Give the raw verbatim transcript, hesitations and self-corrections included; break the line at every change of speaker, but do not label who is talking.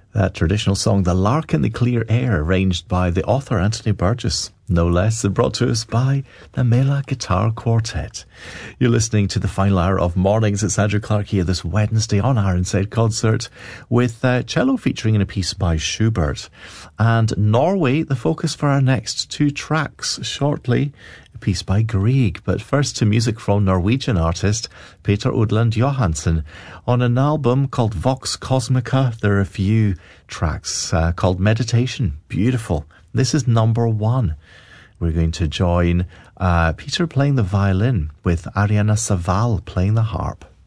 That traditional song, The Lark in the Clear Air, arranged by the author Anthony Burgess, no less, and brought to us by the Mela Guitar Quartet. You're listening to the final hour of Mornings. It's Andrew Clark here this Wednesday on Ironside Concert with uh, cello featuring in a piece by Schubert. And Norway, the focus for our next two tracks shortly. Piece by Grieg, but first to music from Norwegian artist Peter Odland Johansen on an album called Vox Cosmica. There are a few tracks uh, called Meditation. Beautiful. This is number one. We're going to join uh, Peter playing the violin with Ariana Saval playing the harp.